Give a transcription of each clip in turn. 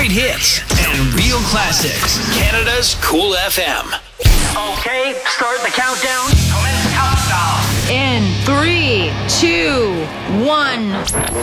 great hits and real classics. Canada's Cool FM. Okay, start the countdown. Commence countdown. In 3, 2, 1.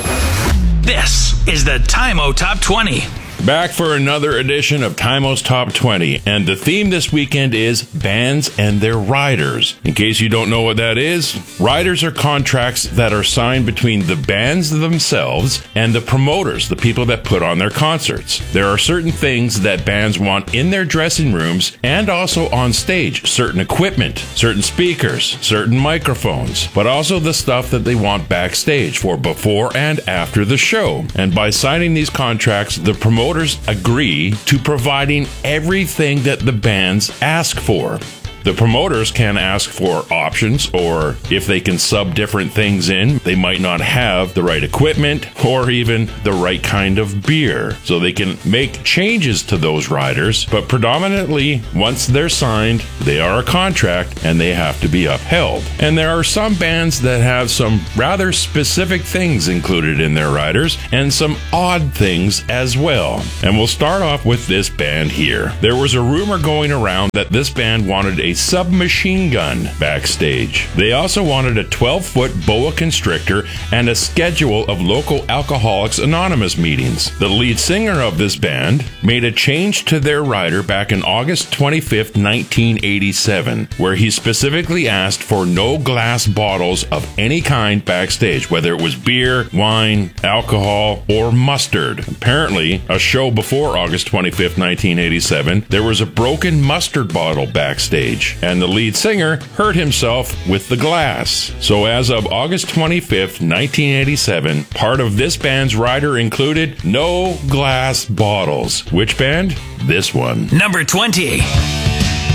This is the Time-O Top 20. Back for another edition of Time-O's Top 20, and the theme this weekend is bands and their riders. In case you don't know what that is, riders are contracts that are signed between the bands themselves and the promoters, the people that put on their concerts. There are certain things that bands want in their dressing rooms and also on stage, certain equipment, certain speakers, certain microphones, but also the stuff that they want backstage for before and after the show. And by signing these contracts, the promoters agree to providing everything that the bands ask for. The promoters can ask for options, or if they can sub different things in, they might not have the right equipment or even the right kind of beer. So they can make changes to those riders, but predominantly, once they're signed, they are a contract and they have to be upheld. And there are some bands that have some rather specific things included in their riders and some odd things as well. And we'll start off with this band here. There was a rumor going around that this band wanted a submachine gun backstage. They also wanted a 12-foot boa constrictor and a schedule of local Alcoholics Anonymous meetings. The lead singer of this band made a change to their rider back in August 25th, 1987, where he specifically asked for no glass bottles of any kind backstage, whether it was beer, wine, alcohol, or mustard. Apparently, a show before August 25th, 1987, there was a broken mustard bottle backstage, and the lead singer hurt himself with the glass. So as of August 25th, 1987, part of this band's rider included no glass bottles. Which band? This one. Number 20.